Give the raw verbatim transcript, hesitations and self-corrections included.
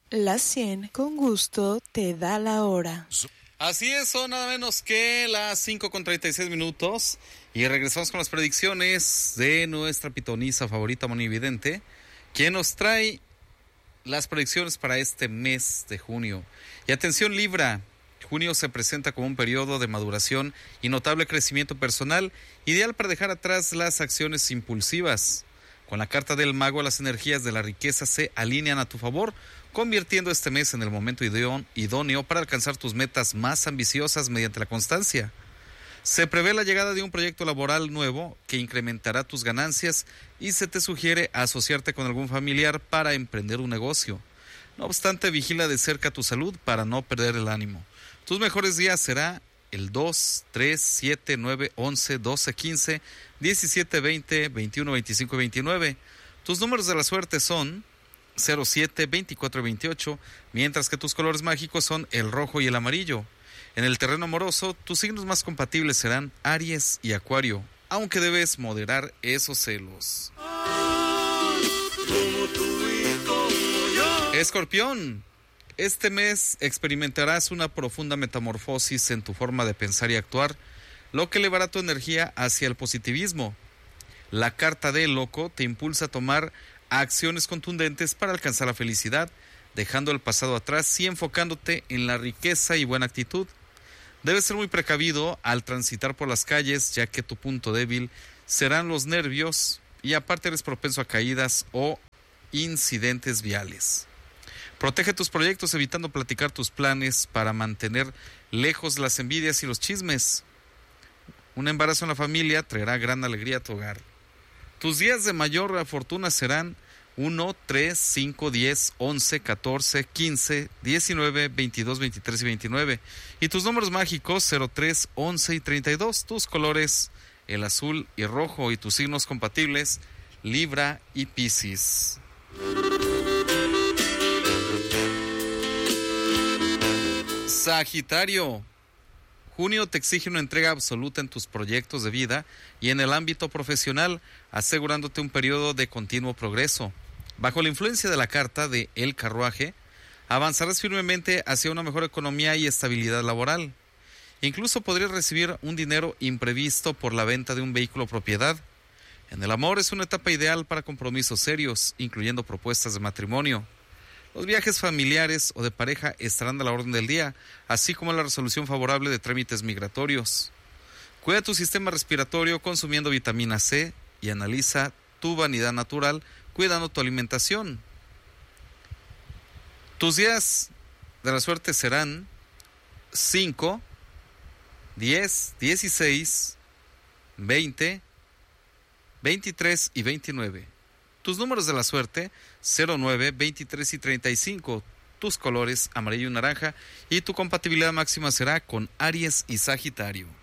La cien con gusto te da la hora. Así es, son nada menos que las cinco con treinta y seis minutos y regresamos con las predicciones de nuestra pitonisa favorita monividente, quien nos trae las predicciones para este mes de junio. Y atención Libra, junio se presenta como un periodo de maduración y notable crecimiento personal, ideal para dejar atrás las acciones impulsivas. Con la carta del mago, las energías de la riqueza se alinean a tu favor, convirtiendo este mes en el momento idóneo para alcanzar tus metas más ambiciosas mediante la constancia. Se prevé la llegada de un proyecto laboral nuevo que incrementará tus ganancias y se te sugiere asociarte con algún familiar para emprender un negocio. No obstante, vigila de cerca tu salud para no perder el ánimo. Tus mejores días será el dos, tres, siete, nueve, once, doce, quince, diecisiete, veinte, veintiuno, veinticinco y veintinueve. Tus números de la suerte son cero siete, veinticuatro y veintiocho, mientras que tus colores mágicos son el rojo y el amarillo. En el terreno amoroso, tus signos más compatibles serán Aries y Acuario, aunque debes moderar esos celos. Escorpión, este mes experimentarás una profunda metamorfosis en tu forma de pensar y actuar, lo que elevará tu energía hacia el positivismo. La carta del loco te impulsa a tomar acciones contundentes para alcanzar la felicidad, dejando el pasado atrás y enfocándote en la riqueza y buena actitud. Debes ser muy precavido al transitar por las calles, ya que tu punto débil serán los nervios y aparte eres propenso a caídas o incidentes viales. Protege tus proyectos evitando platicar tus planes para mantener lejos las envidias y los chismes. Un embarazo en la familia traerá gran alegría a tu hogar. Tus días de mayor fortuna serán uno, tres, cinco, diez, once, catorce, quince, diecinueve, veintidós, veintitrés y veintinueve. Y tus números mágicos cero, tres, once y treinta y dos. Tus colores el azul y rojo y tus signos compatibles Libra y Piscis. Sagitario, junio te exige una entrega absoluta en tus proyectos de vida y en el ámbito profesional, asegurándote un periodo de continuo progreso. Bajo la influencia de la carta de El Carruaje, avanzarás firmemente hacia una mejor economía y estabilidad laboral. Incluso podrías recibir un dinero imprevisto por la venta de un vehículo propiedad. En el amor es una etapa ideal para compromisos serios, incluyendo propuestas de matrimonio. Los viajes familiares o de pareja estarán a la orden del día, así como la resolución favorable de trámites migratorios. Cuida tu sistema respiratorio consumiendo vitamina C y analiza tu vanidad natural cuidando tu alimentación. Tus días de la suerte serán cinco, diez, dieciséis, veinte, veintitrés y veintinueve. Tus números de la suerte cero, nueve, veintitrés y treinta y cinco. Tus colores amarillo y naranja y tu compatibilidad máxima será con Aries y Sagitario.